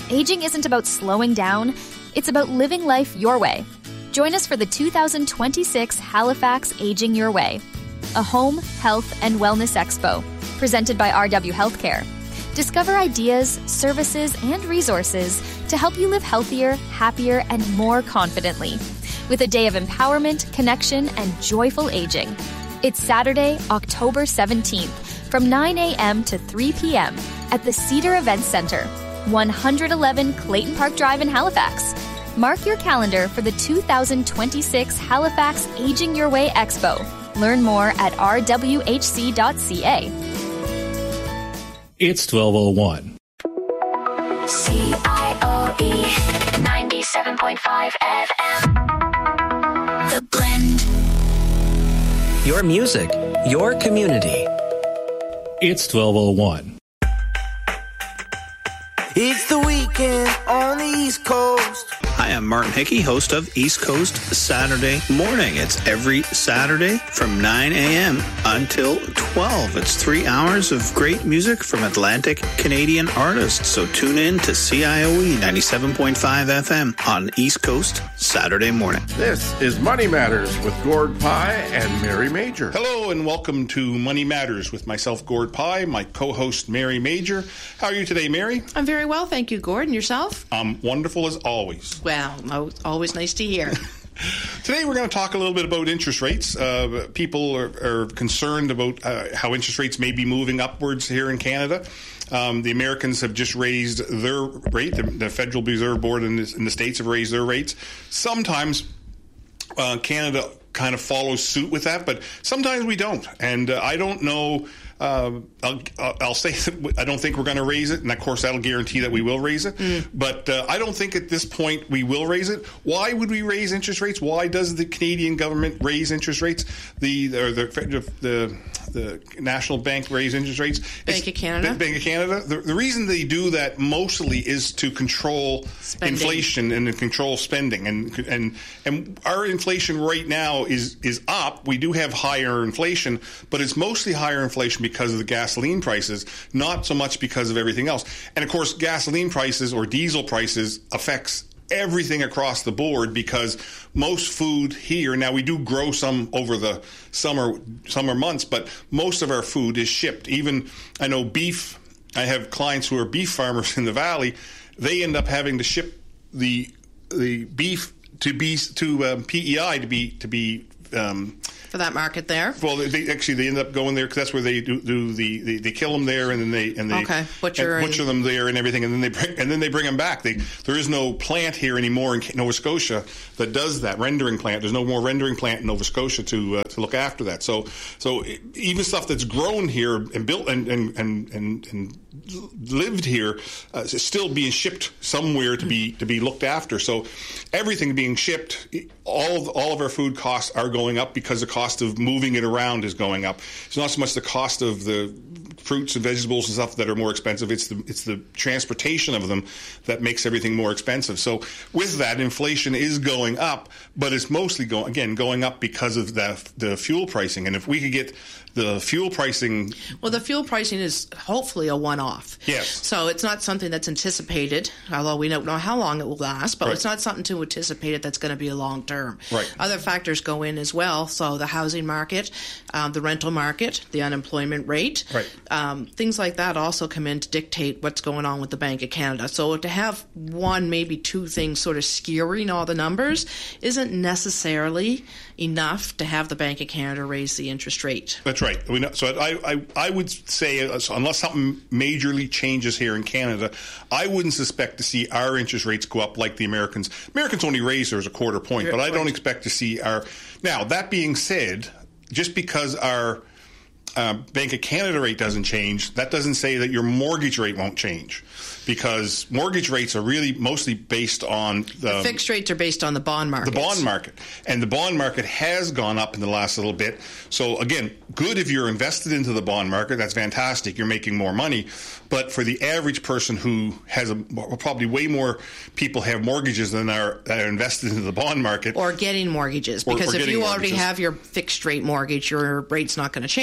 Aging isn't about slowing down, it's about living life your way. Join us for the 2026 Halifax Aging Your Way, a home, health, and wellness expo presented by RW Healthcare. Discover ideas, services, and resources to help you live healthier, happier, and more confidently. With a day of empowerment, connection, and joyful aging. It's Saturday, October 17th, from 9 a.m. to 3 p.m. at the Cedar Events Center, 111 Clayton Park Drive in Halifax. Mark your calendar for the 2026 Halifax Aging Your Way Expo. Learn more at rwhc.ca. It's 12:01. CIOE 97.5 FM. The Blend. Your music, your community. It's 12:01. It's the weekend on the East Coast. Hi, I'm Martin Hickey, host of East Coast Saturday Morning. It's every Saturday from 9 a.m. until 12. It's 3 hours of great music from Atlantic Canadian artists. So tune in to CIOE 97.5 FM on East Coast Saturday Morning. This is Money Matters with Gord Pye and Mary Major. Hello and welcome to Money Matters with myself, Gord Pye, my co-host, Mary Major. How are you today, Mary? I'm very well, thank you, Gord. And yourself? I'm wonderful as always. Well, always nice to hear. Today we're going to talk a little bit about interest rates. People are concerned about how interest rates may be moving upwards here in Canada. The Americans have just raised their rate. The Federal Reserve Board in the States have raised their rates. Sometimes Canada kind of follows suit with that, but sometimes we don't. And I don't know. I'll say that I don't think we're going to raise it, and of course that'll guarantee that we will raise it. But I don't think at this point we will raise it. Why would we raise interest rates? Why does the Canadian government raise interest rates? The National Bank raise interest rates. Bank of Canada. Bank of Canada. The reason they do that mostly is to control inflation and to control spending. And our inflation right now is up. We do have higher inflation, but it's mostly higher inflation because of the gasoline prices, not so much because of everything else. And of course, gasoline prices or diesel prices affects everything across the board because most food here, now we do grow some over the summer months, but most of our food is shipped. Even, I know beef, I have clients who are beef farmers in the valley, they end up having to ship the beef to PEI to be for that market there. Well, they end up going there because that's where they do they kill them there, and then they butcher them there and everything, and then they bring them back. There is no plant here anymore in Nova Scotia that does that rendering plant. There's no more rendering plant in Nova Scotia to look after that. So even stuff that's grown here and built and lived here is still being shipped somewhere to be looked after. So everything being shipped, all of our food costs are going up because the cost of moving it around is going up. It's not so much the cost of the fruits and vegetables and stuff that are more expensive. It's the transportation of them that makes everything more expensive. So with that, inflation is going up, but it's mostly going up because of the fuel pricing. And if we could get the fuel pricing... Well, the fuel pricing is hopefully a one-off. Yes. So it's not something that's anticipated, although we don't know how long it will last, but It's not something to anticipate it that's going to be a long term. Right. Other factors go in as well. So the housing market, the rental market, the unemployment rate, things like that also come in to dictate what's going on with the Bank of Canada. So to have one, maybe two things sort of skewering all the numbers isn't necessarily enough to have the Bank of Canada raise the interest rate. That's right. So I would say unless something majorly changes here in Canada, I wouldn't suspect to see our interest rates go up like the Americans. Americans only raise theirs a quarter point, but I don't expect to see our... Now, that being said, just because our Bank of Canada rate doesn't change, that doesn't say that your mortgage rate won't change, because mortgage rates are really mostly based on the fixed rates are based on the bond market. The bond market. And the bond market has gone up in the last little bit. So again, good if you're invested into the bond market. That's fantastic. You're making more money. But for the average person who has probably way more people have mortgages than are invested into the bond market. Or getting mortgages. Because if you already have your fixed rate mortgage, your rate's not going to change. But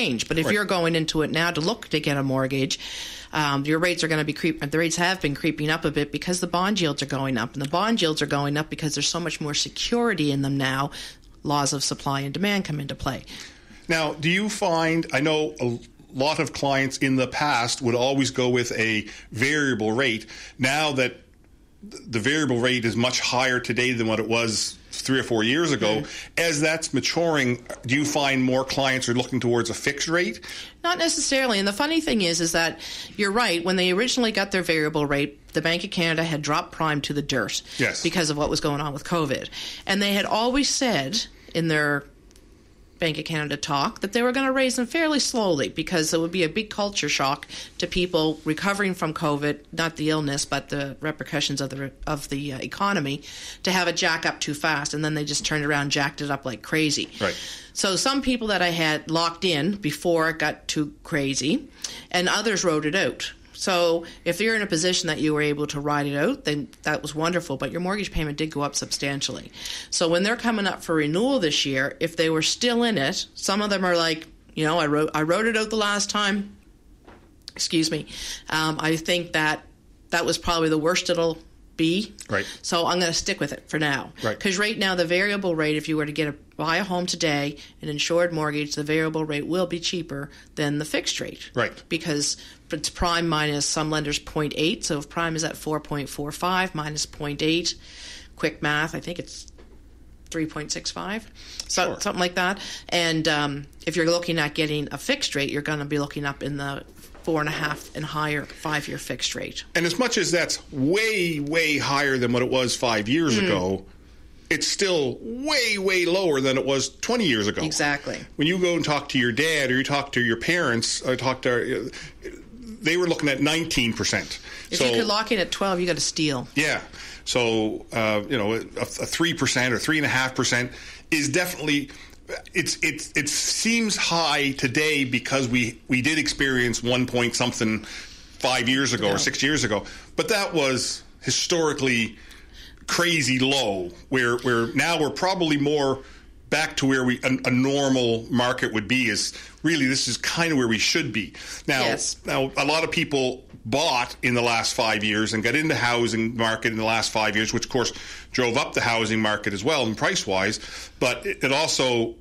if you're going into it now to look to get a mortgage, your rates are going to be the rates have been creeping up a bit because the bond yields are going up, and the bond yields are going up because there's so much more security in them now. Laws of supply and demand come into play. Now, do you find, I know a lot of clients in the past would always go with a variable rate. Now that the variable rate is much higher today than what it was 3 or 4 years ago, as that's maturing, do you find more clients are looking towards a fixed rate? Not necessarily. And the funny thing is that you're right. When they originally got their variable rate, the Bank of Canada had dropped prime to the dirt because of what was going on with COVID. And they had always said in their Bank of Canada talk that they were going to raise them fairly slowly because it would be a big culture shock to people recovering from COVID, not the illness, but the repercussions of the economy, to have it jack up too fast. And then they just turned around and jacked it up like crazy. Right. So some people that I had locked in before it got too crazy, and others rode it out. So if you're in a position that you were able to ride it out, then that was wonderful. But your mortgage payment did go up substantially. So when they're coming up for renewal this year, if they were still in it, some of them are like, I wrote it out the last time. Excuse me. I think that was probably the worst it'll be. Right. So I'm going to stick with it for now. Right. Because right now the variable rate, if you were to buy a home today, an insured mortgage, the variable rate will be cheaper than the fixed rate. Right. Because it's prime minus some lenders 0.8. So if prime is at 4.45 minus 0.8, quick math, I think it's 3.65, something like that. And if you're looking at getting a fixed rate, you're going to be looking up in the 4.5 and higher 5-year fixed rate. And as much as that's way, way higher than what it was 5 years ago, it's still way, way lower than it was 20 years ago. Exactly. When you go and talk to your dad or you talk to your parents, they were looking at 19%. If you could lock in at 12, you got to steal. Yeah. So, a 3% or 3.5% is definitely... It seems high today because we did experience 1 point something 5 years ago or 6 years ago, but that was historically crazy low. Where now we're probably more back to where a normal market would be. Is really this is kind of where we should be now. Now a lot of people bought in the last 5 years and got into housing market in the last 5 years, which of course drove up the housing market as well and price wise. But it also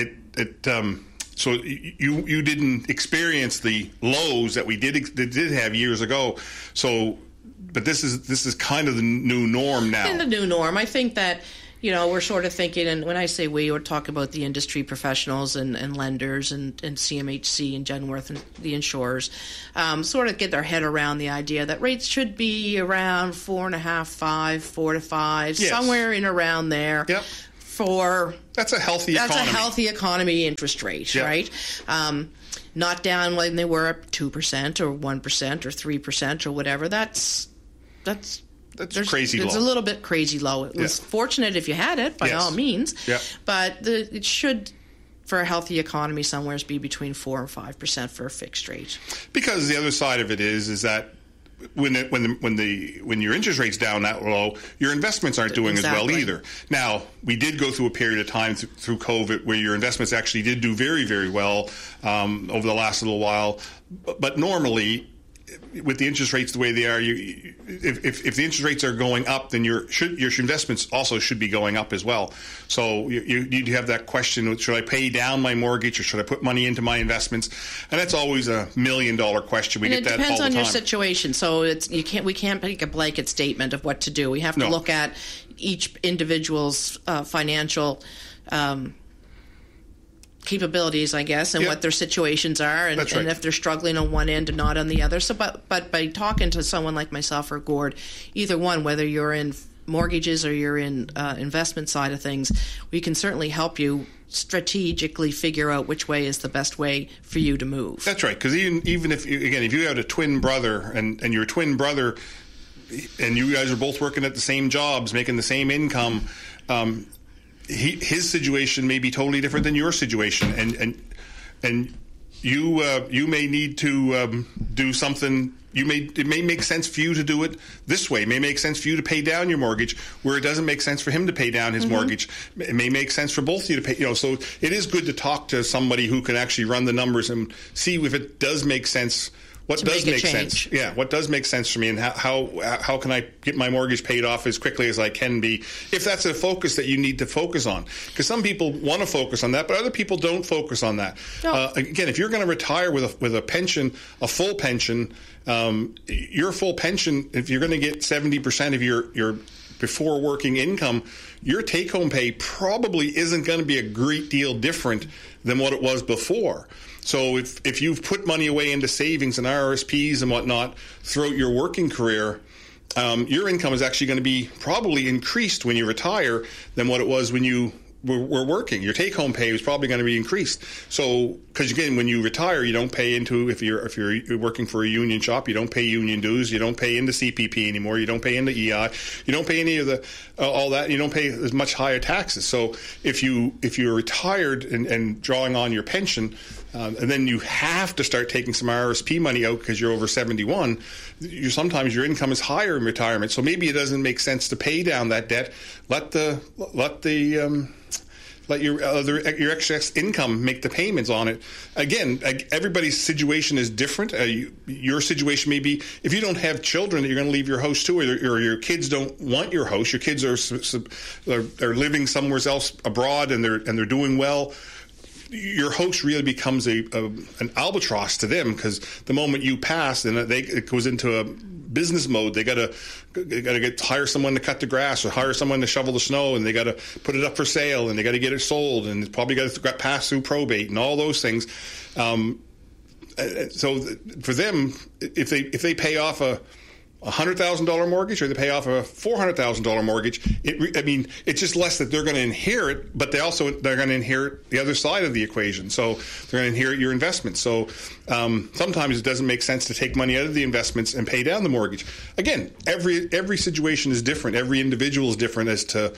so you didn't experience the lows that we did have years ago. So, but this is kind of the new norm now. In the new norm, I think that. We're sort of thinking, and when I say we're talking about the industry professionals and lenders and CMHC and Genworth and the insurers, sort of get their head around the idea that rates should be around 4.5, 5, 4 to 5, somewhere in around there. Yep. That's a healthy economy. That's a healthy economy interest rate, right? Not down when they were at 2% or 1% or 3% or whatever. That's crazy low. It's a little bit crazy low. It was fortunate if you had it, by all means. Yeah. But it should, for a healthy economy, somewhere be between 4 and 5% for a fixed rate. Because the other side of it is that when your interest rate's down that low, your investments aren't doing as well either. Now, we did go through a period of time through COVID where your investments actually did do very, very well over the last little while. But normally, with the interest rates the way they are, if the interest rates are going up, then your investments also should be going up as well. So you need to have that question: should I pay down my mortgage or should I put money into my investments? And that's always $1 million question. We get that all the time. It depends on your situation. So we can't make a blanket statement of what to do. We have to look at each individual's financial capabilities, I guess, and what their situations are, and if they're struggling on one end and not on the other. So, but by talking to someone like myself or Gord, either one, whether you're in mortgages or you're in investment side of things, we can certainly help you strategically figure out which way is the best way for you to move. That's right, because even if you had a twin brother and your twin brother and you guys are both working at the same jobs, making the same income, his situation may be totally different than your situation, and you may need to do something it may make sense for you to do it this way. It may make sense for you to pay down your mortgage where it doesn't make sense for him to pay down his mortgage. It may make sense for both of you to pay. So it is good to talk to somebody who can actually run the numbers and see if it does make sense. What does make sense? Yeah, what does make sense for me, and how can I get my mortgage paid off as quickly as I can be, if that's a focus that you need to focus on. Because some people want to focus on that, but other people don't focus on that. No. Again, if you're going to retire with a pension, a full pension, your full pension, if you're going to get 70% of your before working income, your take-home pay probably isn't going to be a great deal different than what it was before. So if you've put money away into savings and RRSPs and whatnot throughout your working career, your income is actually going to be probably increased when you retire than what it was when you were working. Your take-home pay is probably going to be increased. So, because again, when you retire, you don't pay into, if you're working for a union shop, you don't pay union dues, you don't pay into CPP anymore, you don't pay into EI, you don't pay any of the all that, you don't pay as much higher taxes. So if you're retired and drawing on your pension, and then you have to start taking some RSP money out because you're over 71, sometimes your income is higher in retirement. So maybe it doesn't make sense to pay down that debt. Let your excess income make the payments on it. Again, everybody's situation is different. Your situation may be, if you don't have children that you're going to leave your house to, or your kids don't want your house, your kids are living somewhere else abroad and they're doing well, your house really becomes an albatross to them, because the moment you pass, then it goes into a business mode. They got to hire someone to cut the grass or hire someone to shovel the snow, and they got to put it up for sale, and they got to get it sold, and it's probably got to pass through probate and all those things. So for them, if they pay off a $100,000 mortgage or they pay off a $400,000 mortgage, it's just less that they're going to inherit, but they're going to inherit the other side of the equation. So they're going to inherit your investments. So sometimes it doesn't make sense to take money out of the investments and pay down the mortgage. Again, every situation is different. Every individual is different as to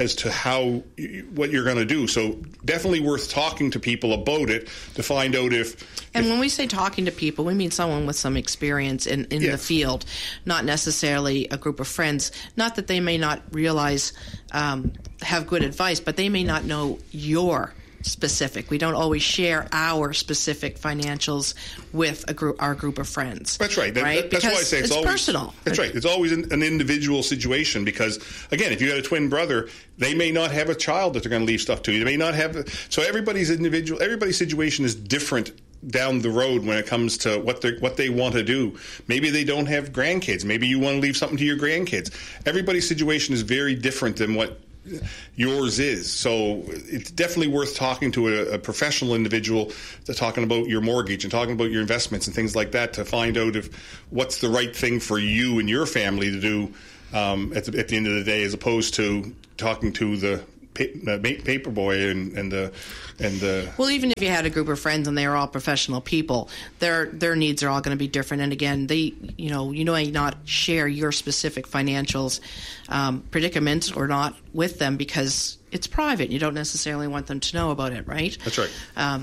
what you're going to do. So definitely worth talking to people about it to find out And when we say talking to people, we mean someone with some experience in the field, not necessarily a group of friends. Not that they may not realize, have good advice, but they may not know your specific. We don't always share our specific financials with our group of friends. That's right. That's why I say it's always personal. That's right. It's always an individual situation, because again, if you got a twin brother, they may not have a child that they're going to leave stuff to. They may not have. So everybody's situation is different down the road when it comes to what they want to do. Maybe they don't have grandkids. Maybe you want to leave something to your grandkids. Everybody's situation is very different than what yours is. So it's definitely worth talking to a professional individual, talking about your mortgage and talking about your investments and things like that, to find out what's the right thing for you and your family to do at the end of the day, as opposed to talking to the paper boy and well, even if you had a group of friends and they are all professional people, their needs are all going to be different. And again, they may not share your specific financials predicaments or not with them, because it's private. You don't necessarily want them to know about it, right? That's right.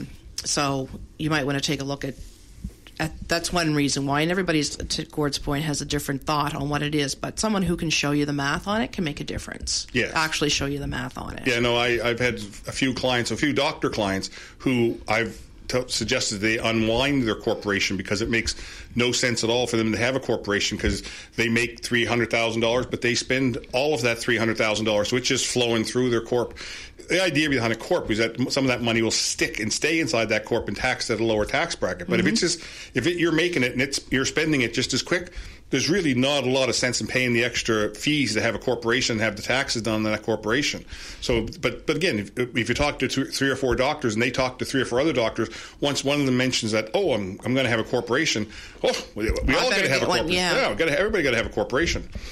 So you might want to take a look at that's one reason why, and everybody's, to Gord's point, has a different thought on what it is, but someone who can show you the math on it can make a difference. Yes. Actually show you the math on it. Yeah, no, I've had a few doctor clients who I've suggested they unwind their corporation, because it makes no sense at all for them to have a corporation, because they make $300,000, but they spend all of that $300,000, so it's just flowing through their corp. The idea behind a corp is that some of that money will stick and stay inside that corp and taxed at a lower tax bracket. But you're making it and you're spending it just as quick, there's really not a lot of sense in paying the extra fees to have a corporation and have the taxes done on that corporation. So, but again, if you talk to 3 or 4 doctors and they talk to 3 or 4 other doctors, once one of them mentions that, I'm going to have a corporation, we all got to have a corporation. Yeah, everybody got to have a corporation.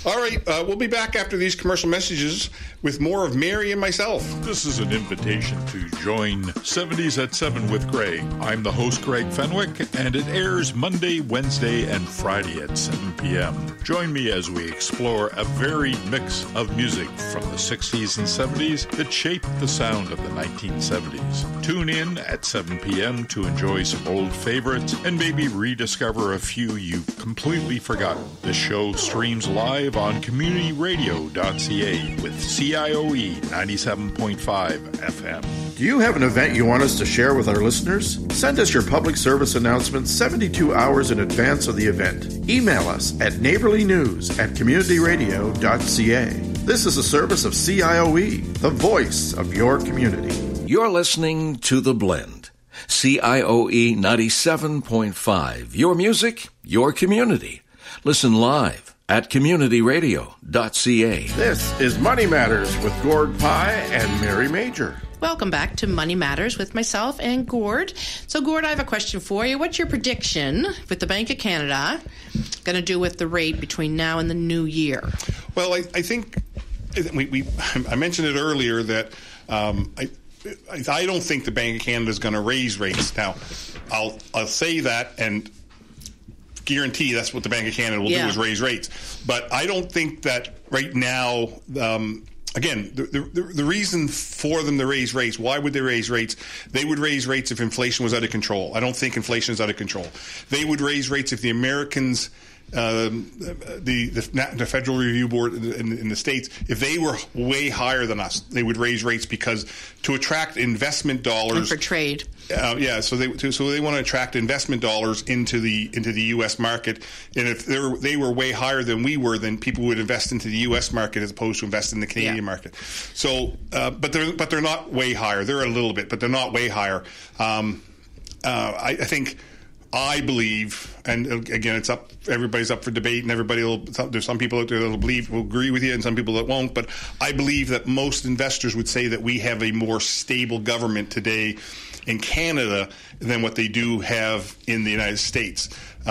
All right, we'll be back after these commercial messages with more of Mary and myself. This is an invitation to join 70s at 7 with Greg. I'm the host, Greg Fenwick, and it airs Monday, Wednesday, and Friday at 7 p.m. Join me as we explore a varied mix of music from the 60s and 70s that shaped the sound of the 1970s. Tune in at 7 p.m. to enjoy some old favorites and maybe rediscover a few you've completely forgotten. The show streams live on communityradio.ca with CIOE 97.5 FM. Do you have an event you want us to share with our listeners? Send us your public service announcement 72 hours in advance of the event. Email us at neighborlynews@communityradio.ca. This is a service of CIOE, the voice of your community. You're listening to The Blend. CIOE 97.5. Your music, your community. Listen live at communityradio.ca. This is Money Matters with Gord Pye and Mary Major. Welcome back to Money Matters with myself and Gord. So, Gord, I have a question for you. What's your prediction with the Bank of Canada going to do with the rate between now and the new year? Well, I think I mentioned it earlier that I don't think the Bank of Canada is going to raise rates. Now, I'll say that and guarantee that's what the Bank of Canada will do is raise rates. But I don't think that right now. Again, the reason for them to raise rates, why would they raise rates? They would raise rates if inflation was out of control. I don't think inflation is out of control. They would raise rates if the Americans, the Federal Review Board in the States, if they were way higher than us, they would raise rates because to attract investment dollars. And for trade. So they want to attract investment dollars into the U.S. market, and if they were way higher than we were, then people would invest into the U.S. market as opposed to invest in the Canadian market. So, but they're not way higher. They're a little bit, but they're not way higher. I believe, and again, it's up. Everybody's up for debate, and there's some people out there that will agree with you, and some people that won't. But I believe that most investors would say that we have a more stable government today in Canada than what they do have in the United States.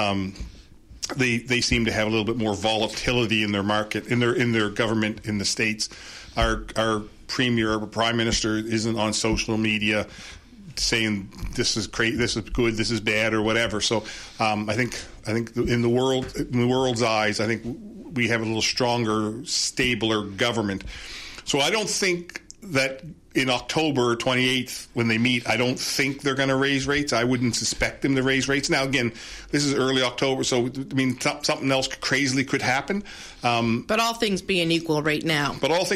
They seem to have a little bit more volatility in their market, in their government in the States. Our premier, our prime minister, isn't on social media saying this is great, this is good, this is bad, or whatever. So I think in the world's eyes, I think we have a little stronger, stabler government. So I don't think that in October 28th, when they meet, I don't think they're going to raise rates. I wouldn't suspect them to raise rates. Now, again, this is early October, so, I mean, something else crazily could happen. But all things being equal right now.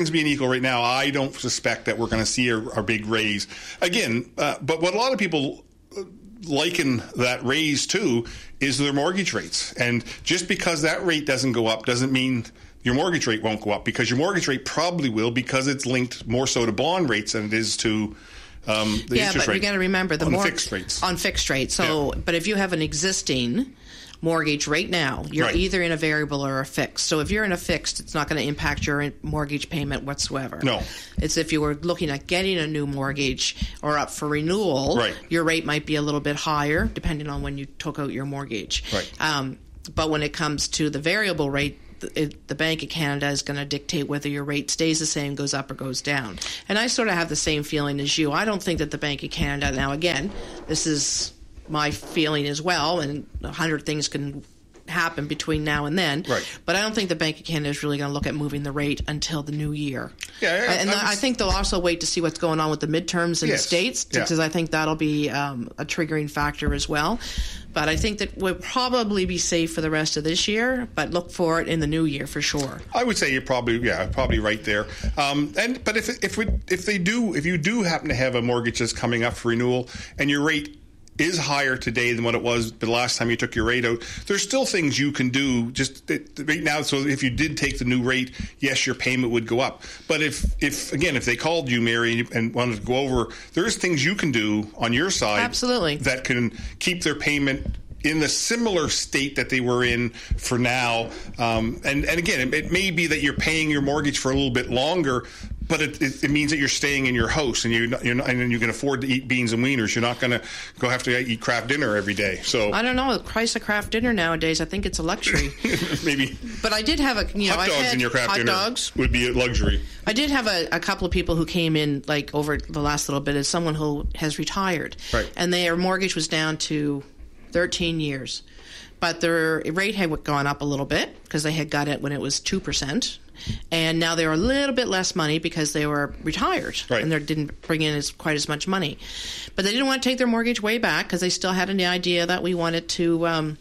I don't suspect that we're going to see our big raise. Again, but what a lot of people liken that raise to is their mortgage rates. And just because that rate doesn't go up doesn't mean your mortgage rate won't go up, because your mortgage rate probably will, because it's linked more so to bond rates than it is to the interest rate. Yeah, but you got to remember fixed rates. On fixed rates. So, but if you have an existing mortgage right now, you're either in a variable or a fixed. So if you're in a fixed, it's not going to impact your mortgage payment whatsoever. No. It's if you were looking at getting a new mortgage or up for renewal, your rate might be a little bit higher depending on when you took out your mortgage. Right. But when it comes to the variable rate, the Bank of Canada is going to dictate whether your rate stays the same, goes up, or goes down. And I sort of have the same feeling as you. I don't think that the Bank of Canada, now again, this is my feeling as well, and 100 things can happen between now and then. Right. But I don't think the Bank of Canada is really going to look at moving the rate until the new year. Yeah, and I think they'll also wait to see what's going on with the midterms in the States, because I think that'll be a triggering factor as well. But I think that we'll probably be safe for the rest of this year, but look for it in the new year for sure. I would say you're probably right there. But if you do happen to have a mortgage that's coming up for renewal and your rate is higher today than what it was the last time you took your rate out, there's still things you can do just right now. So if you did take the new rate, yes, your payment would go up. But if they called you, Mary, and wanted to go over, there's things you can do on your side, absolutely, that can keep their payment in the similar state that they were in for now. And again, it may be that you're paying your mortgage for a little bit longer, But it means that you're staying in your house, and and you can afford to eat beans and wieners. You're not going to have to eat Kraft dinner every day. So I don't know the price of Kraft dinner nowadays. I think it's a luxury. Maybe. But I did have hot dogs in your Kraft dinner. Hot dogs would be a luxury. I did have a couple of people who came in like over the last little bit as someone who has retired, right? And their mortgage was down to 13 years, but their rate had gone up a little bit because they had got it when it was 2%. And now they were a little bit less money because they were retired, right. And they didn't bring in quite as much money. But they didn't want to take their mortgage way back because they still had the idea that we wanted to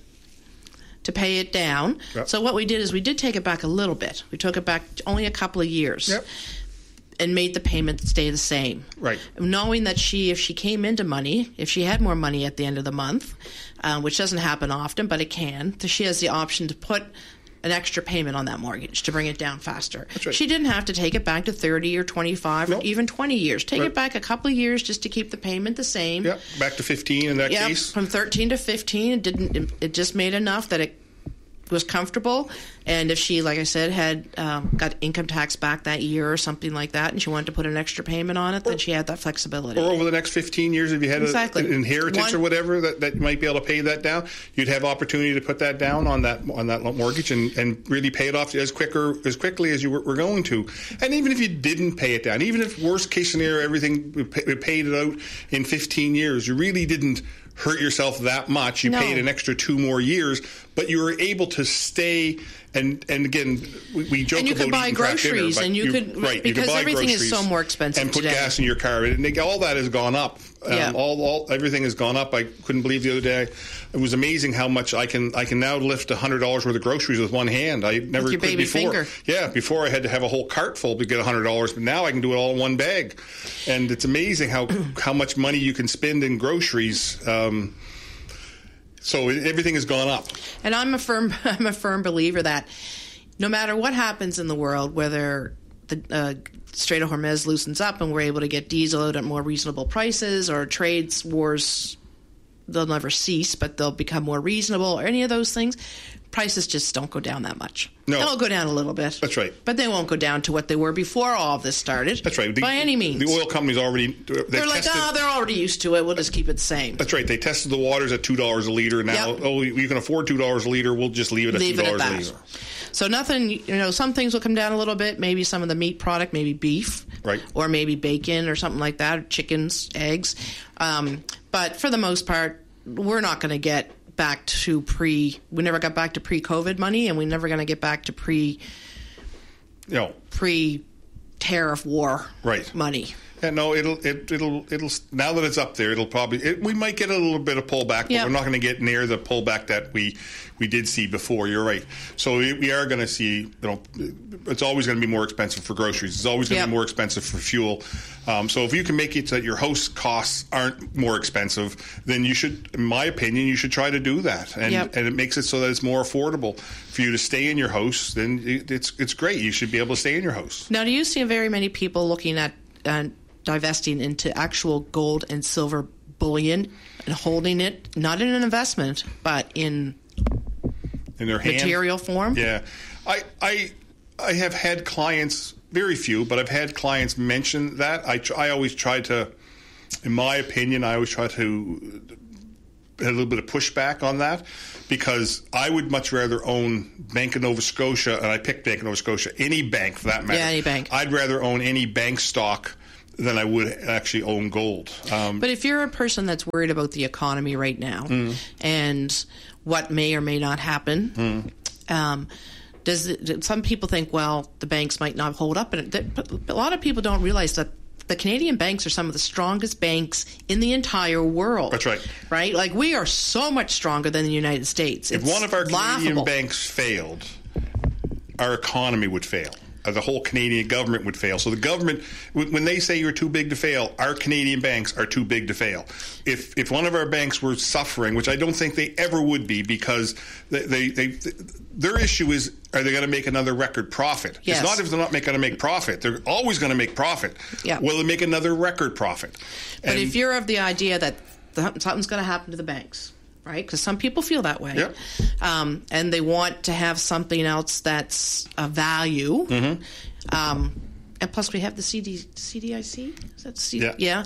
pay it down. Yep. So what we did is we did take it back a little bit. We took it back only a couple of years, yep. And made the payment stay the same. Right. Knowing that if she came into money, if she had more money at the end of the month, which doesn't happen often, but it can, she has the option to put an extra payment on that mortgage to bring it down faster. That's right. She didn't have to take it back to 30 or 25 or even 20 years. Take it back a couple of years just to keep the payment the same. Yep, back to 15 in that case. From 13 to 15, it just made enough that it was comfortable. And if she, like I said, had got income tax back that year or something like that, and she wanted to put an extra payment on it, then she had that flexibility. Or over the next 15 years, if you had an inheritance or whatever that you might be able to pay that down, you'd have opportunity to put that down on that mortgage and really pay it off as quickly as you were going to. And even if you didn't pay it down, even if worst case scenario, everything paid it out in 15 years, you really didn't hurt yourself that much. You paid an extra 2 more years, but you were able to stay. And again, we joke about you could buy groceries, dinner, and you could because everything is so more expensive and put today. Gas in your car. And all that has gone up. Everything has gone up. I couldn't believe the other day. It was amazing how much I can now lift $100 worth of groceries with one hand. I never with your could baby before. Finger. Yeah, before I had to have a whole cart full to get $100, but now I can do it all in one bag. And it's amazing how much money you can spend in groceries. So everything has gone up. And I'm a firm believer that no matter what happens in the world, whether the Strait of Hormuz loosens up and we're able to get diesel out at more reasonable prices, or trades wars, they'll never cease, but they'll become more reasonable, or any of those things, prices just don't go down that much. No. They'll go down a little bit. That's right. But they won't go down to what they were before all of this started. That's right. By any means. The oil companies already... They're like, they're already used to it. We'll just keep it the same. That's right. They tested the waters at $2 a litre. Now, you can afford $2 a litre. We'll just leave it at $2 a litre. So nothing, some things will come down a little bit. Maybe some of the meat product, maybe beef. Right. Or maybe bacon or something like that, or chickens, eggs. But for the most part, we're not going to get back to we never got back to pre-COVID money, and we're never going to get back to pre-tariff war money. Yeah, no, it'll now that it's up there, it'll probably we might get a little bit of pullback, but we're not going to get near the pullback that we did see before. You're right. So we are going to see, it's always going to be more expensive for groceries. It's always going to be more expensive for fuel. So if you can make it so that your house costs aren't more expensive, then you should, in my opinion, you should try to do that. And it makes it so that it's more affordable for you to stay in your house. Then it's great. You should be able to stay in your house. Now, do you see very many people looking at divesting into actual gold and silver bullion and holding it, not in an investment, but in their material form? Yeah. I have had clients, very few, but I've had clients mention that. I always try to, in my opinion, have a little bit of pushback on that, because I would much rather own Bank of Nova Scotia, and I picked Bank of Nova Scotia, any bank for that matter. Yeah, any bank. I'd rather own any bank stock than I would actually own gold. But if you're a person that's worried about the economy right now and what may or may not happen, some people think, well, the banks might not hold up. But a lot of people don't realize that the Canadian banks are some of the strongest banks in the entire world. That's right. Right? Like, we are so much stronger than the United States. If one of our Canadian banks failed, our economy would fail. The whole Canadian government would fail. So the government, when they say you're too big to fail, our Canadian banks are too big to fail. If one of our banks were suffering, which I don't think they ever would be, because their issue is, are they going to make another record profit? Yes. It's not if they're not going to make profit. They're always going to make profit. Yeah. Will they make another record profit? But if you're of the idea that something's going to happen to the banks, right? Because some people feel that way. Yep. And they want to have something else that's of value. And plus, we have the CDIC. Is that Yeah.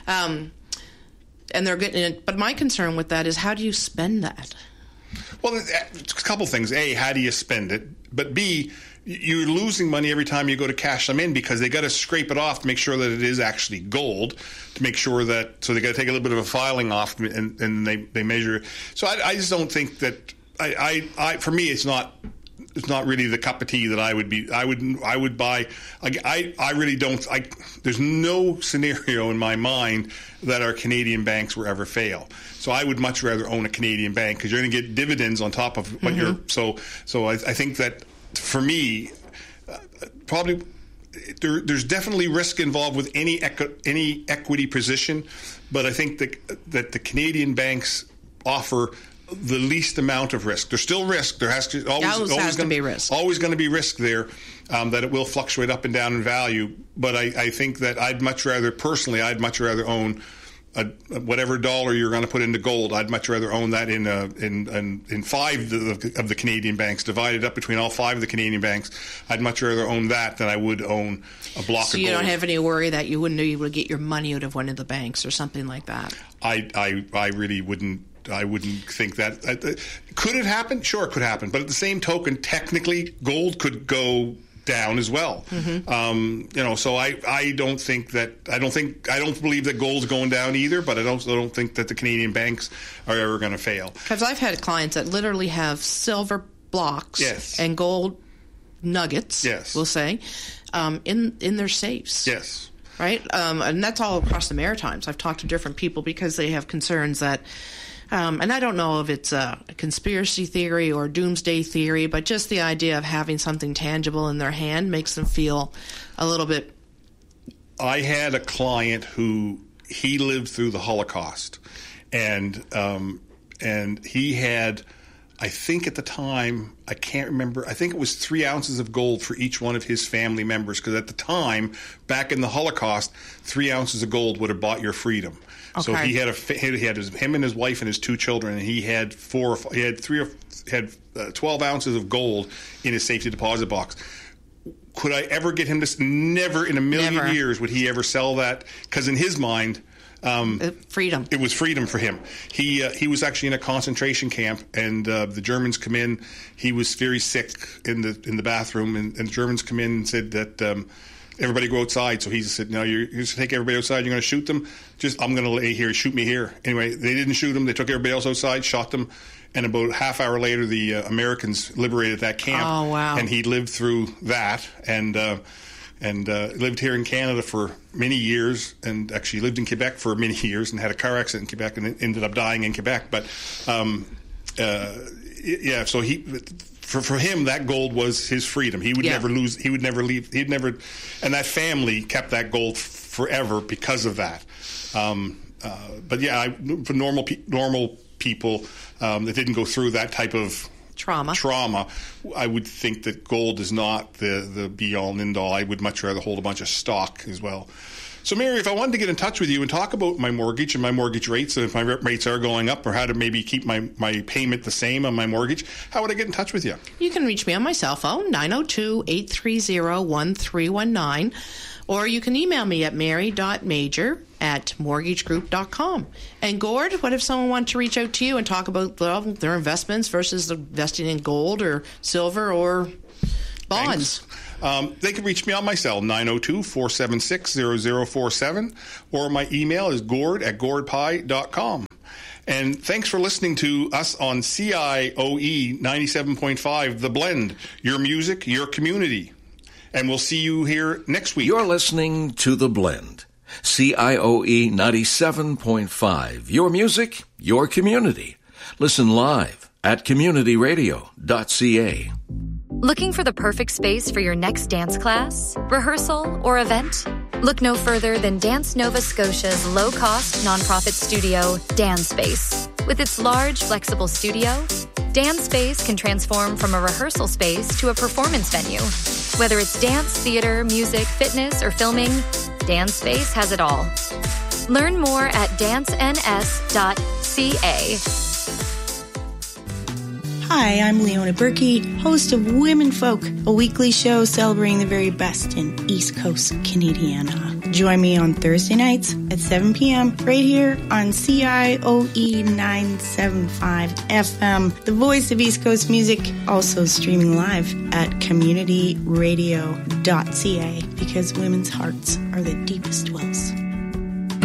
And they're getting it. But my concern with that is, how do you spend that? Well, a couple things. A, how do you spend it? But B, you're losing money every time you go to cash them in because they got to scrape it off to make sure that it is actually gold, to make sure that, so they got to take a little bit of a filing off and they measure. So I just don't think that, for me, it's not really the cup of tea that I would buy. I really don't. There's no scenario in my mind that our Canadian banks will ever fail. So I would much rather own a Canadian bank because you're going to get dividends on top of what you're. So I think that for me, probably there's definitely risk involved with any equity position, but I think that the Canadian banks offer the least amount of risk. There's still risk. There has to always be risk. Always going to be risk there, that it will fluctuate up and down in value. But I think that I'd much rather own whatever dollar you're going to put into gold. I'd much rather own that in five of the Canadian banks, divided up between all five of the Canadian banks. I'd much rather own that than I would own a block of gold. So you don't have any worry that you wouldn't be able to get your money out of one of the banks or something like that? I really wouldn't. I wouldn't think that. Could it happen? Sure, it could happen. But at the same token, technically, gold could go down as well. So I don't think that. I don't believe that gold's going down either. But I don't think that the Canadian banks are ever going to fail. Because I've had clients that literally have silver blocks and gold nuggets. We'll say in their safes. Yes. Right, and that's all across the Maritimes. I've talked to different people because they have concerns that. And I don't know if it's a conspiracy theory or doomsday theory, but just the idea of having something tangible in their hand makes them feel a little bit. I had a client who he lived through the Holocaust, and he had, I think at the time, I can't remember, I think it was 3 ounces of gold for each one of his family members, because at the time, back in the Holocaust, 3 ounces of gold would have bought your freedom. So he had him and his wife and his 2 children, and he had 12 ounces of gold in his safety deposit box. Could I ever get him to? Never in a million years would he ever sell that, because in his mind, freedom. It was freedom for him. He was actually in a concentration camp, and the Germans come in. He was very sick in the bathroom, and the Germans come in and said that. Everybody go outside. So he said, no, you're going to take everybody outside. You're going to shoot them. I'm going to lay here. Shoot me here. Anyway, they didn't shoot him. They took everybody else outside, shot them. And about a half hour later, the Americans liberated that camp. Oh, wow. And he lived through that and lived here in Canada for many years, and actually lived in Quebec for many years and had a car accident in Quebec and ended up dying in Quebec. But, so For him, that gold was his freedom. He would never lose. He would never leave. And that family kept that gold forever because of that. For normal people that didn't go through that type of trauma, I would think that gold is not the be all and end all. I would much rather hold a bunch of stock as well. So, Mary, if I wanted to get in touch with you and talk about my mortgage and my mortgage rates, and if my rates are going up, or how to maybe keep my payment the same on my mortgage, how would I get in touch with you? You can reach me on my cell phone, 902-830-1319, or you can email me at mary.major@mortgagegroup.com. And Gord, what if someone wanted to reach out to you and talk about their investments versus investing in gold or silver or bonds? Thanks. They can reach me on my cell, 902-476-0047, or my email is gord@gordpie.com. And thanks for listening to us on CIOE 97.5, The Blend, your music, your community. And we'll see you here next week. You're listening to The Blend, CIOE 97.5, your music, your community. Listen live at communityradio.ca. Looking for the perfect space for your next dance class, rehearsal, or event? Look no further than Dance Nova Scotia's low-cost nonprofit studio, Dance Space. With its large, flexible studio, Dance Space can transform from a rehearsal space to a performance venue. Whether it's dance, theater, music, fitness, or filming, Dance Space has it all. Learn more at dancens.ca. Hi, I'm Leona Berkey, host of Women Folk, a weekly show celebrating the very best in East Coast Canadiana. Join me on Thursday nights at 7 p.m. right here on CIOE 975 FM, the voice of East Coast music, also streaming live at communityradio.ca because women's hearts are the deepest wells.